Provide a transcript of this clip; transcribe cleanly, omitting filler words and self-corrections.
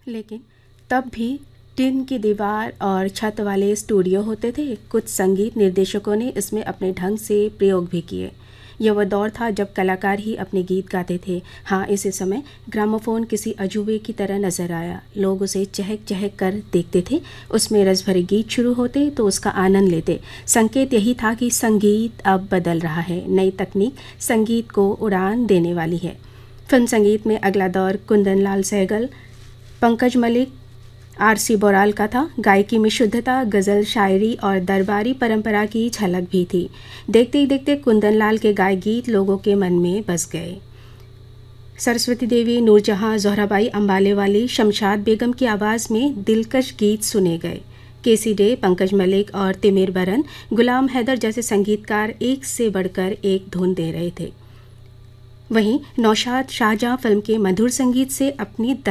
लेकिन तब भी टिन की दीवार और छत वाले स्टूडियो होते थे। कुछ संगीत निर्देशकों ने इसमें अपने ढंग से प्रयोग भी किए। यह वह दौर था जब कलाकार ही अपने गीत गाते थे। हाँ, इसी समय ग्रामोफोन किसी अजूबे की तरह नजर आया। लोग उसे चहक चहक कर देखते थे। उसमें रस भरे गीत शुरू होते तो उसका आनंद लेते। संकेत यही था कि संगीत अब बदल रहा है। नई तकनीक संगीत को उड़ान देने वाली है। फिल्म संगीत में अगला दौर कुंदन लाल सहगल, पंकज मलिक, आरसी बोराल का था। गायकी में शुद्धता, गज़ल, शायरी और दरबारी परंपरा की झलक भी थी। देखते ही देखते कुंदन लाल के गाए गीत लोगों के मन में बस गए। सरस्वती देवी, नूरजहां, जोहराबाई अंबाले वाली, शमशाद बेगम की आवाज़ में दिलकश गीत सुने गए। केसी डे, पंकज मलिक और तिमिर बरन, गुलाम हैदर जैसे संगीतकार एक से बढ़कर एक धुन दे रहे थे। वहीं नौशाद शाहजहां फिल्म के मधुर संगीत से अपनी